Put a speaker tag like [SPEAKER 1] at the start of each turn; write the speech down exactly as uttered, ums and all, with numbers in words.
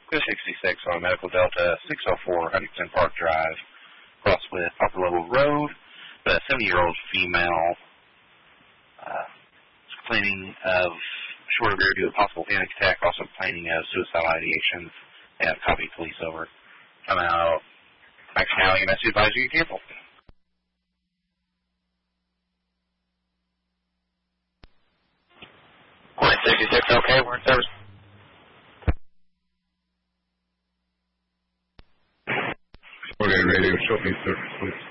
[SPEAKER 1] two sixty-six on Medical Delta, six oh four Huntington Park Drive, cross with Upper Level Road. The seventy-year-old female uh, is complaining of short of air due to a possible panic attack, also complaining of suicidal ideation, and copy police over. Come out. Action now, E M S advise you, careful. one sixty-six, okay, we're in service.
[SPEAKER 2] Okay, radio, show me service, please.